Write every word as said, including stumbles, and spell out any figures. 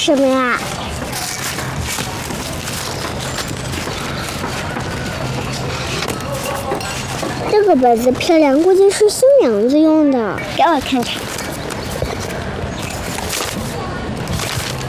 什么呀？这个本子漂亮，估计是新娘子用的，给我看看。